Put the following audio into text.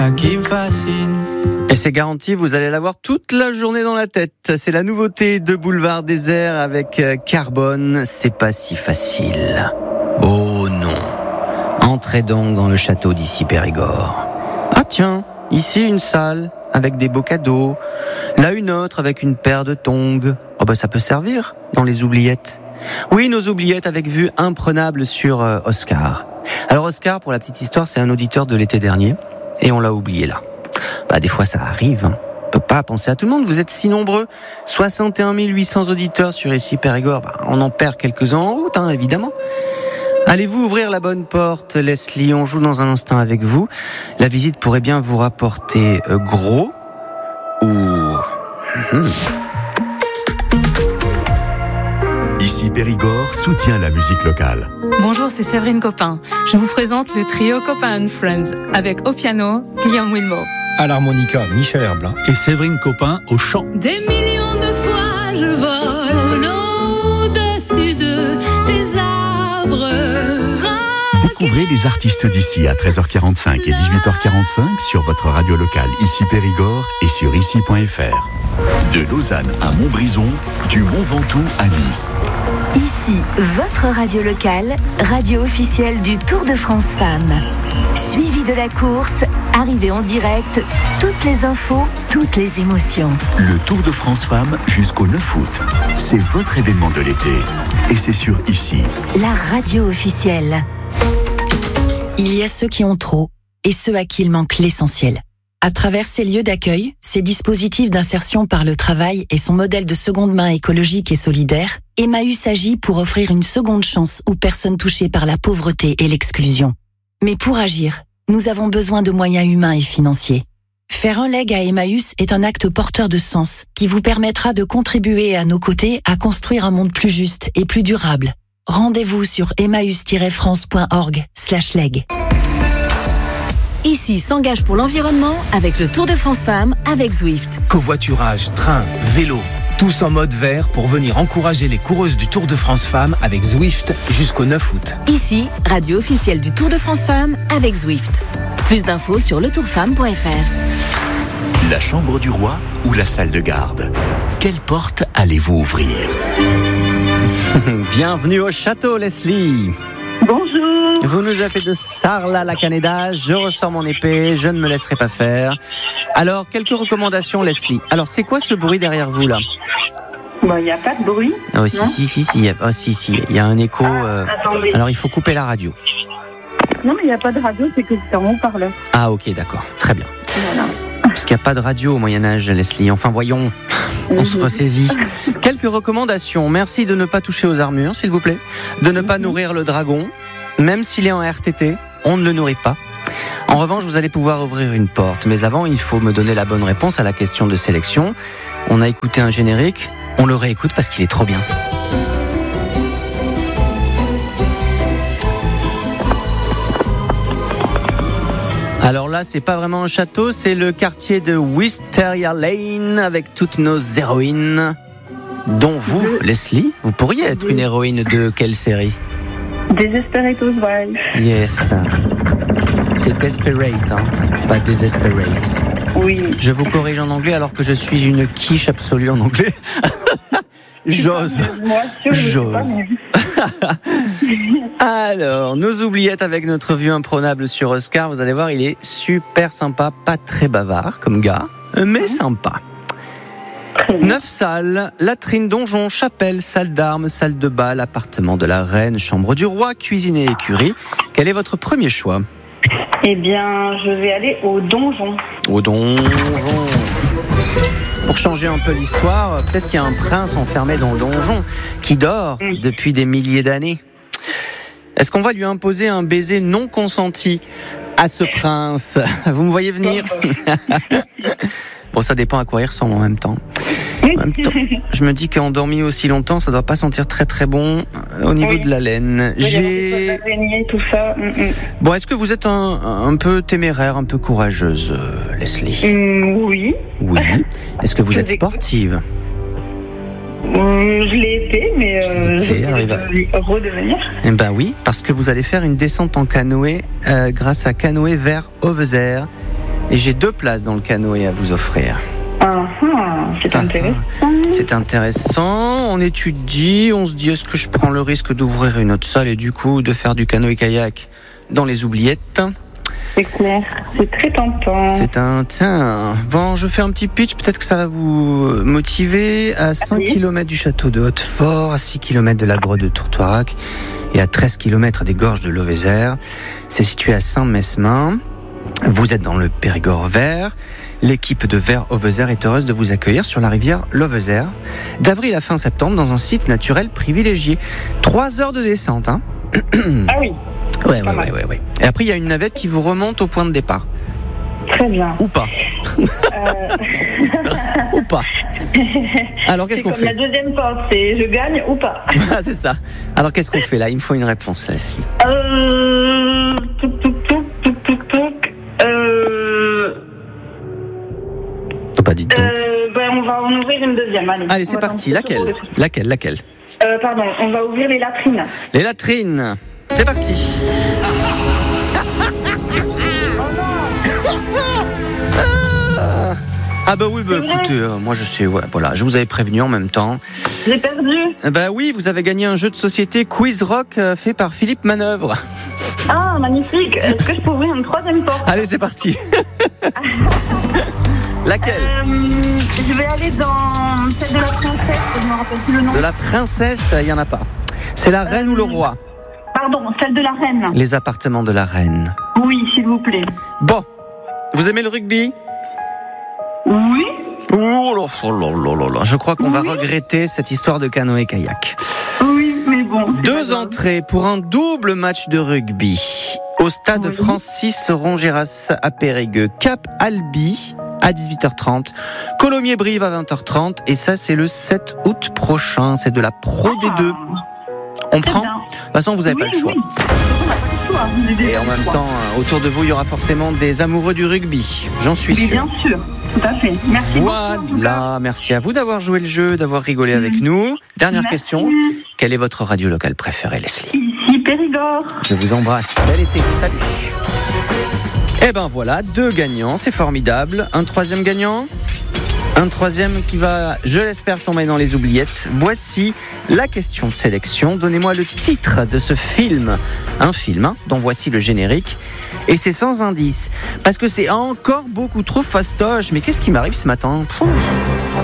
qui me fascine. Et c'est garanti, vous allez l'avoir toute la journée dans la tête. C'est la nouveauté de Boulevard Désert avec Carbone. C'est pas si facile. Oh non. Entrez donc dans le château d'Issy Périgord. Ah tiens, ici une salle avec des beaux cadeaux. Là une autre avec une paire de tongs. Oh bah ça peut servir dans les oubliettes. Oui, nos oubliettes avec vue imprenable sur Oscar. Alors Oscar, pour la petite histoire, c'est un auditeur de l'été dernier et on l'a oublié là. Bah des fois ça arrive, hein. On peut pas penser à tout le monde, vous êtes si nombreux. 61 800 auditeurs sur Issy Périgord, bah, on en perd quelques-uns en route, hein, évidemment. Allez-vous ouvrir la bonne porte, Leslie? On joue dans un instant avec vous. La visite pourrait bien vous rapporter gros ou... Issy Périgord soutient la musique locale. Bonjour, c'est Séverine Copin. Je vous présente le trio Copin & Friends avec au piano Guillaume Wilmot. À l'harmonica, Michel Herblin. Et Séverine Copin au chant. Des millions de fois je vole au-dessus de tes arbres. Découvrez les artistes d'ici à 13h45 et 18h45 sur votre radio locale Issy Périgord et sur issy.fr. De Lausanne à Montbrison, du Mont Ventoux à Nice. Ici, votre radio locale, radio officielle du Tour de France Femmes. Suivi de la course, arrivée en direct, toutes les infos, toutes les émotions. Le Tour de France Femmes jusqu'au 9 août. C'est votre événement de l'été. Et c'est sur Issy. La radio officielle. Il y a ceux qui ont trop et ceux à qui il manque l'essentiel. À travers ces lieux d'accueil, ces dispositifs d'insertion par le travail et son modèle de seconde main écologique et solidaire, Emmaüs agit pour offrir une seconde chance aux personnes touchées par la pauvreté et l'exclusion. Mais pour agir, nous avons besoin de moyens humains et financiers. Faire un leg à Emmaüs est un acte porteur de sens qui vous permettra de contribuer à nos côtés à construire un monde plus juste et plus durable. Rendez-vous sur emmaüs-france.org/leg. Ici s'engage pour l'environnement avec le Tour de France Femmes avec Zwift. Covoiturage, train, vélo, tous en mode vert pour venir encourager les coureuses du Tour de France Femmes avec Zwift jusqu'au 9 août. Ici, radio officielle du Tour de France Femmes avec Zwift. Plus d'infos sur letourfemme.fr. La chambre du roi ou la salle de garde? Quelle porte allez-vous ouvrir? Bienvenue au château, Leslie. Bonjour. Vous nous appelez de Sarlat-la-Canéda. Je ressors mon épée, je ne me laisserai pas faire. Alors, quelques recommandations, Leslie. Alors, c'est quoi ce bruit derrière vous, là? Bon, il n'y a pas de bruit. Oh, si. Il y a un écho. Attendez. Alors, il faut couper la radio. Non, mais il n'y a pas de radio, c'est que c'est en haut-parleur. Ah, ok, d'accord. Très bien. Voilà. Parce qu'il n'y a pas de radio au Moyen-Âge, Leslie. Enfin, voyons. On se ressaisit. Quelques recommandations. Merci de ne pas toucher aux armures, s'il vous plaît. De ne pas nourrir le dragon. Même s'il est en RTT, on ne le nourrit pas. En revanche, vous allez pouvoir ouvrir une porte. Mais avant, il faut me donner la bonne réponse à la question de sélection. On a écouté un générique. On le réécoute parce qu'il est trop bien. Alors là, c'est pas vraiment un château, c'est le quartier de Wisteria Lane avec toutes nos héroïnes, dont vous, Leslie, vous pourriez être une héroïne de quelle série? Desperate Housewives. Yes. C'est Desperate, hein, pas Desperate. Oui. Je vous corrige en anglais alors que je suis une quiche absolue en anglais. J'ose. Alors, nos oubliettes avec notre vue imprenable sur Oscar. Vous allez voir, il est super sympa, pas très bavard comme gars, mais sympa. 9 salles, latrine, donjon, chapelle, salle d'armes, salle de bal, appartement de la reine, chambre du roi, cuisine et écurie. Quel est votre premier choix? Eh bien, je vais aller au donjon. Au donjon. Pour changer un peu l'histoire, peut-être qu'il y a un prince enfermé dans le donjon qui dort depuis des milliers d'années. Est-ce qu'on va lui imposer un baiser non consenti à ce prince? Vous me voyez venir? Bon, ça dépend à quoi il ressemble en même temps. En même temps, je me dis qu'endormi aussi longtemps, ça doit pas sentir très très bon au niveau de la laine. Tout ça. Bon, est-ce que vous êtes un peu téméraire, un peu courageuse, Leslie? Oui. Oui. Est-ce que vous êtes sportive? Je l'ai été, mais je vais redevenir. Eh ben oui, parce que vous allez faire une descente en canoë grâce à Canoë vers Auvezer. Et j'ai 2 places dans le canoë à vous offrir. C'est intéressant. C'est intéressant. On étudie, on se dit est-ce que je prends le risque d'ouvrir une autre salle et du coup de faire du canoë-kayak dans les oubliettes? C'est clair, c'est très tentant. Tiens, bon, je fais un petit pitch, peut-être que ça va vous motiver. À 5 km du château de Hautefort, à 6 km de la grotte de Tourtoirac et à 13 km des gorges de Lovézère. C'est situé à Saint-Mesmin. Vous êtes dans le Périgord vert. L'équipe de Vert Lovézère est heureuse de vous accueillir sur la rivière Lovézère, d'avril à fin septembre, dans un site naturel privilégié. 3 heures de descente, hein. Ah oui. Ouais. Et après, il y a une navette qui vous remonte au point de départ. Très bien. Ou pas. Ou pas. Alors, qu'est-ce qu'on fait? C'est comme la deuxième porte, c'est je gagne ou pas. Ah, c'est ça. Alors, qu'est-ce qu'on fait là? Il me faut une réponse, là, Leslie. Pas dit tout. On va en ouvrir une deuxième. Allez, c'est parti. Laquelle? Pardon, on va ouvrir les latrines. Les latrines. C'est parti. Ah bah oui, écoutez, moi je sais, voilà, je vous avais prévenu en même temps. J'ai perdu. Bah oui, vous avez gagné un jeu de société Quiz Rock fait par Philippe Manœuvre. Ah, magnifique. Est-ce que je peux ouvrir une troisième porte? Allez, c'est parti. Laquelle? Je vais aller dans celle de la princesse, je ne me rappelle plus le nom. De la princesse, il n'y en a pas. C'est la reine ou le roi? Pardon, celle de la reine. Les appartements de la reine. Oui, s'il vous plaît. Bon, vous aimez le rugby? Oui. Oh là, je crois qu'on va regretter cette histoire de canoë-kayak. Oui, mais bon. 2 entrées pour un double match de rugby au stade Francis Rongeras à Périgueux. Cap Albi à 18h30, Colomiers-Brive à 20h30 et ça c'est le 7 août prochain, c'est de la Pro D2. On prend? De toute façon, vous n'avez pas le choix. Et en même temps, autour de vous, il y aura forcément des amoureux du rugby. J'en suis sûr. Bien sûr, tout à fait. Merci beaucoup. Merci à vous d'avoir joué le jeu, d'avoir rigolé avec nous. Dernière question. Quelle est votre radio locale préférée, Leslie? Ici, Périgord. Je vous embrasse. Bel été. Salut. Et ben voilà, 2 gagnants, c'est formidable. Un 3e gagnant? Un 3e qui va, je l'espère, tomber dans les oubliettes. Voici la question de sélection. Donnez-moi le titre de ce film. Un film, dont voici le générique. Et c'est sans indice. Parce que c'est encore beaucoup trop fastoche. Mais qu'est-ce qui m'arrive ce matin?